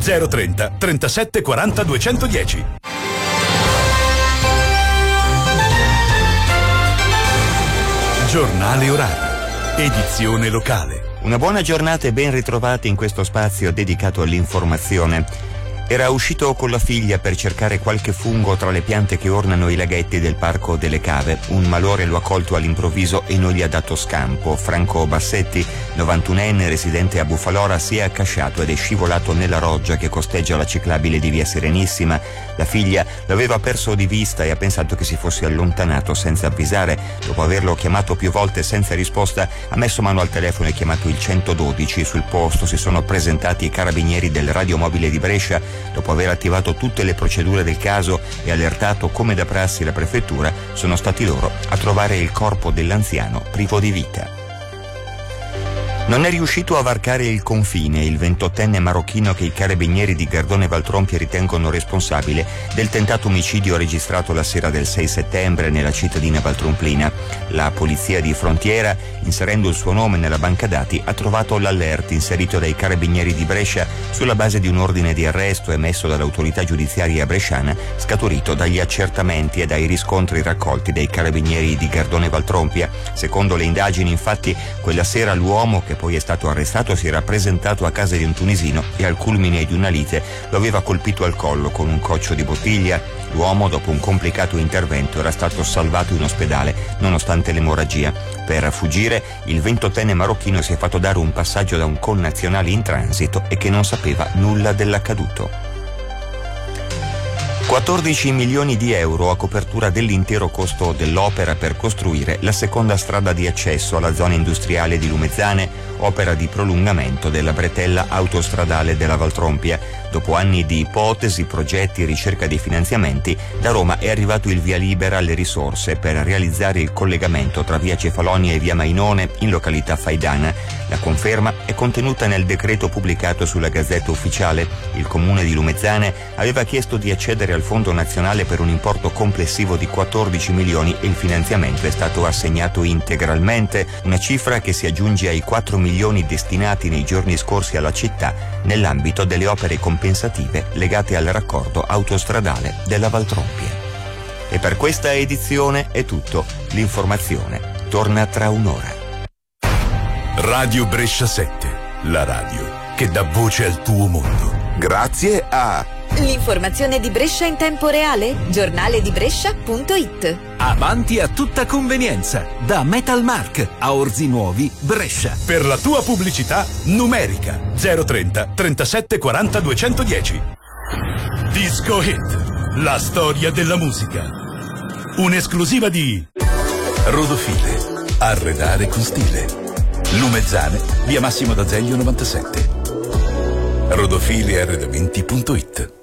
030 37 40 210. Giornale orario. Edizione locale. Una buona giornata e ben ritrovati in questo spazio dedicato all'informazione. Era uscito con la figlia per cercare qualche fungo tra le piante che ornano i laghetti del Parco delle Cave. Un malore lo ha colto all'improvviso e non gli ha dato scampo. Franco Bassetti, 91enne, residente a Buffalora, si è accasciato ed è scivolato nella roggia che costeggia la ciclabile di via Serenissima. La figlia l'aveva perso di vista e ha pensato che si fosse allontanato senza avvisare. Dopo averlo chiamato più volte senza risposta, ha messo mano al telefono e chiamato il 112. Sul posto si sono presentati i carabinieri del radiomobile di Brescia. Dopo aver attivato tutte le procedure del caso e allertato come da prassi la prefettura, sono stati loro a trovare il corpo dell'anziano privo di vita. Non è riuscito a varcare il confine il 28enne marocchino che i carabinieri di Gardone Valtrompia ritengono responsabile del tentato omicidio registrato la sera del 6 settembre nella cittadina valtromplina. La polizia di frontiera, inserendo il suo nome nella banca dati, ha trovato l'allert inserito dai carabinieri di Brescia sulla base di un ordine di arresto emesso dall'autorità giudiziaria bresciana, scaturito dagli accertamenti e dai riscontri raccolti dai carabinieri di Gardone Valtrompia. Secondo le indagini, infatti, quella sera l'uomo che poi è stato arrestato si era presentato a casa di un tunisino e al culmine di una lite lo aveva colpito al collo con un coccio di bottiglia. L'uomo, dopo un complicato intervento, era stato salvato in ospedale nonostante l'emorragia. Per fuggire, il 28enne marocchino si è fatto dare un passaggio da un connazionale in transito e che non sapeva nulla dell'accaduto. 14 milioni di euro a copertura dell'intero costo dell'opera per costruire la seconda strada di accesso alla zona industriale di Lumezzane, opera di prolungamento della bretella autostradale della Valtrompia. Dopo anni di ipotesi, progetti e ricerca di finanziamenti, da Roma è arrivato il via libera alle risorse per realizzare il collegamento tra via Cefalonia e via Mainone in località Faidana. La conferma è contenuta nel decreto pubblicato sulla Gazzetta Ufficiale. Il comune di Lumezzane aveva chiesto di accedere al Fondo Nazionale per un importo complessivo di 14 milioni e il finanziamento è stato assegnato integralmente, una cifra che si aggiunge ai 4 milioni destinati nei giorni scorsi alla città nell'ambito delle opere compensative legate al raccordo autostradale della Valtrompia. E per questa edizione è tutto. L'informazione torna tra un'ora. Radio Brescia 7, la radio che dà voce al tuo mondo. Grazie a l'informazione di Brescia in tempo reale, giornaledibrescia.it. Avanti a tutta convenienza, da Metalmark a Orzi Nuovi, Brescia. Per la tua pubblicità numerica 030 37 40 210. Disco Hit, la storia della musica. Un'esclusiva di Rodofile, arredare con stile. Lumezzane, via Massimo d'Azeglio 97. Rodofilearredamenti.it.